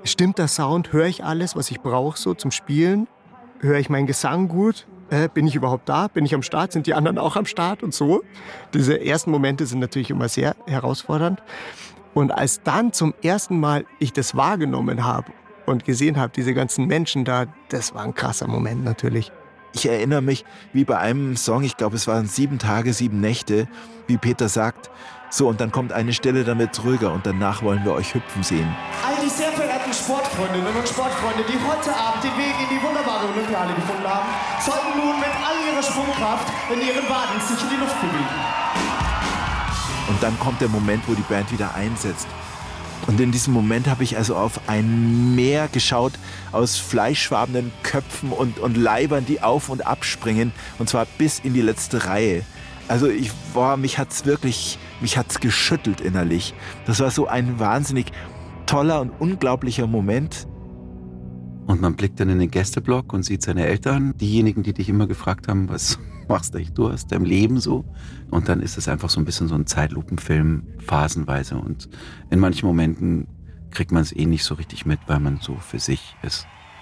Stimmt der Sound? Höre ich alles, was ich brauche so zum Spielen? Höre ich meinen Gesang gut? Bin ich überhaupt da? Bin ich am Start? Sind die anderen auch am Start und so? Diese ersten Momente sind natürlich immer sehr herausfordernd. Und als dann zum ersten Mal ich das wahrgenommen habe und gesehen habe, diese ganzen Menschen da, das war ein krasser Moment natürlich. Ich erinnere mich, wie bei einem Song, ich glaube, es waren 7 Tage, 7 Nächte, wie Peter sagt, so, und dann kommt eine Stelle, dann wird's ruhiger und danach wollen wir euch hüpfen sehen. All die sehr verehrten Sportfreundinnen und Sportfreunde, die heute Abend den Weg in die wunderbare Olympiahalle gefunden haben, sollten nun mit all ihrer Sprungkraft in ihren Waden sich in die Luft bewegen. Und dann kommt der Moment, wo die Band wieder einsetzt. Und in diesem Moment habe ich also auf ein Meer geschaut aus fleischfarbenen Köpfen und Leibern, die auf und abspringen. Und zwar bis in die letzte Reihe. Also mich hat's geschüttelt innerlich. Das war so ein wahnsinnig toller und unglaublicher Moment. Und man blickt dann in den Gästeblock und sieht seine Eltern, diejenigen, die dich immer gefragt haben, was machst du aus deinem Leben so? Und dann ist es einfach so ein bisschen so ein Zeitlupenfilm, phasenweise. Und in manchen Momenten kriegt man es nicht so richtig mit, weil man so für sich ist.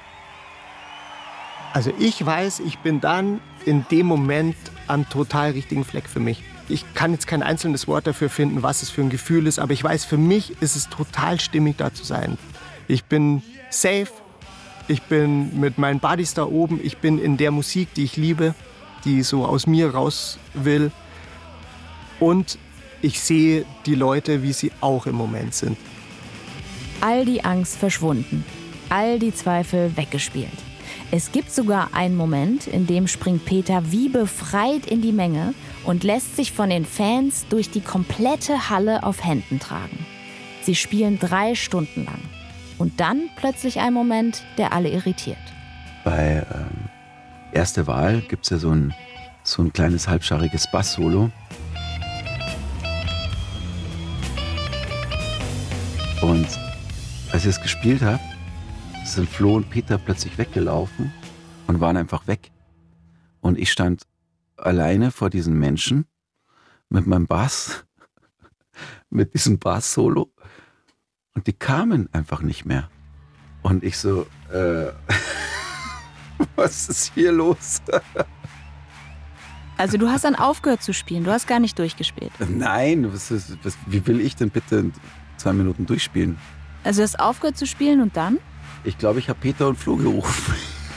Also ich weiß, ich bin dann in dem Moment am total richtigen Fleck für mich. Ich kann jetzt kein einzelnes Wort dafür finden, was es für ein Gefühl ist, aber ich weiß, für mich ist es total stimmig, da zu sein. Ich bin safe, ich bin mit meinen Buddies da oben, ich bin in der Musik, die ich liebe, die so aus mir raus will. Und ich sehe die Leute, wie sie auch im Moment sind. All die Angst verschwunden, all die Zweifel weggespielt. Es gibt sogar einen Moment, in dem springt Peter wie befreit in die Menge und lässt sich von den Fans durch die komplette Halle auf Händen tragen. Sie spielen 3 Stunden lang. Und dann plötzlich ein Moment, der alle irritiert. Bei Erste Wahl gibt es ja so ein kleines halbscharriges Bass-Solo. Und als ich es gespielt habe, sind Flo und Peter plötzlich weggelaufen und waren einfach weg. Und ich stand alleine vor diesen Menschen mit meinem Bass, mit diesem Bass-Solo. Und die kamen einfach nicht mehr. Und ich so, was ist hier los? Also du hast dann aufgehört zu spielen, du hast gar nicht durchgespielt. Nein, wie will ich denn bitte in 2 Minuten durchspielen? Also du hast aufgehört zu spielen und dann? Ich glaube, ich habe Peter und Flo gerufen.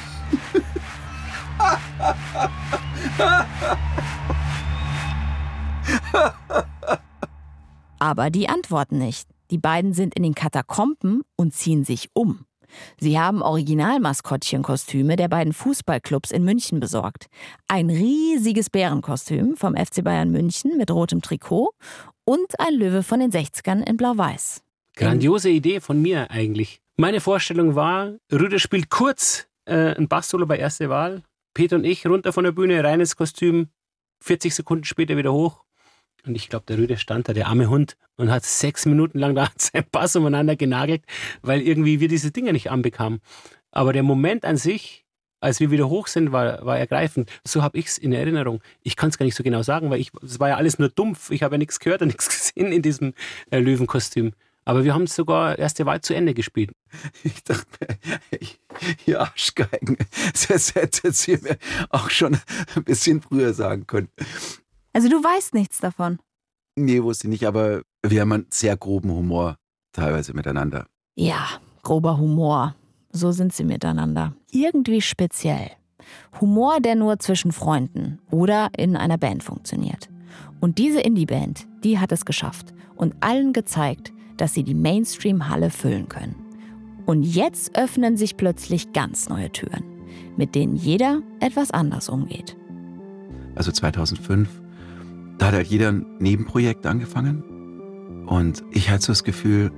Aber die antworten nicht. Die beiden sind in den Katakomben und ziehen sich um. Sie haben Originalmaskottchenkostüme der beiden Fußballclubs in München besorgt. Ein riesiges Bärenkostüm vom FC Bayern München mit rotem Trikot und ein Löwe von den 60ern in Blau-Weiß. Grandiose Idee von mir eigentlich. Meine Vorstellung war, Rüde spielt kurz ein Bass-Solo bei Erste Wahl. Peter und ich runter von der Bühne, reines Kostüm, 40 Sekunden später wieder hoch. Und ich glaube, der Rüde stand da, der arme Hund, und hat 6 Minuten lang da seinen Bass umeinander genagelt, weil irgendwie wir diese Dinger nicht anbekamen. Aber der Moment an sich, als wir wieder hoch sind, war ergreifend. So habe ich es in Erinnerung. Ich kann es gar nicht so genau sagen, weil es war ja alles nur dumpf. Ich habe ja nichts gehört und nichts gesehen in diesem Löwenkostüm. Aber wir haben es sogar Erste Wahl zu Ende gespielt. Ich dachte mir, ihr Arschgeigen, das hättet ihr mir auch schon ein bisschen früher sagen können. Also du weißt nichts davon? Nee, wusste ich nicht, aber wir haben einen sehr groben Humor teilweise miteinander. Ja, grober Humor. So sind sie miteinander. Irgendwie speziell. Humor, der nur zwischen Freunden oder in einer Band funktioniert. Und diese Indie-Band, die hat es geschafft und allen gezeigt, dass sie die Mainstream-Halle füllen können. Und jetzt öffnen sich plötzlich ganz neue Türen, mit denen jeder etwas anders umgeht. Also 2005, da hat halt jeder ein Nebenprojekt angefangen. Und ich hatte so das Gefühl,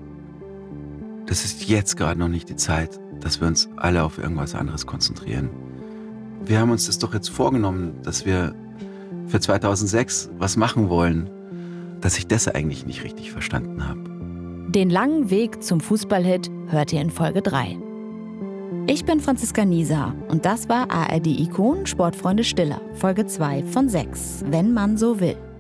das ist jetzt gerade noch nicht die Zeit, dass wir uns alle auf irgendwas anderes konzentrieren. Wir haben uns das doch jetzt vorgenommen, dass wir für 2006 was machen wollen, dass ich das eigentlich nicht richtig verstanden habe. Den langen Weg zum Fußballhit hört ihr in Folge 3. Ich bin Franziska Nieser und das war ARD Ikon Sportfreunde Stiller, Folge 2 von 6, wenn man so will.